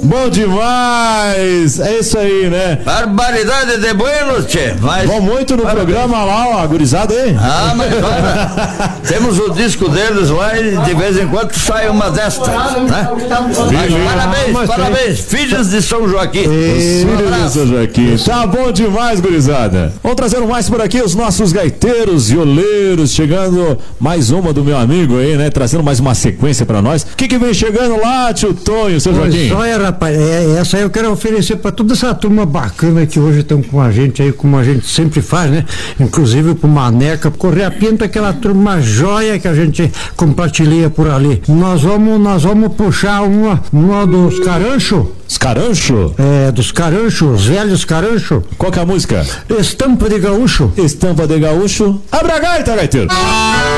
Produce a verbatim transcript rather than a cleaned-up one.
Bom demais! É isso aí, né? Barbaridade de buenos, tchê. Mas... Vão muito no Parabéns. programa lá, ó, gurizada aí. Ah, mas olha, temos o disco deles lá e de vez em quando sai uma destas, né? Mas parabéns, mas parabéns, filhos de São Joaquim. Filho de São Joaquim. Tá bom demais, gurizada. Vamos trazendo mais por aqui os nossos gaiteiros, violeiros, chegando mais uma do meu amigo aí, né? Trazendo mais uma sequência pra nós. O que que vem chegando lá, tio Tonho, seu Joaquim? Olha, rapaz, é, essa aí eu quero oferecer pra toda essa turma bacana que hoje estão com a gente aí, como a gente sempre faz, né? Inclusive pro Maneca, Correia Pinta, aquela turma joia que a gente compartilha por ali. Nós vamos, nós vamos puxar uma, uma dos carancho. Os carancho? É, dos carancho, os velhos carancho. Qual que é a música? Estampa de gaúcho. Estampa de gaúcho. Abra a gaita, gaiteiro!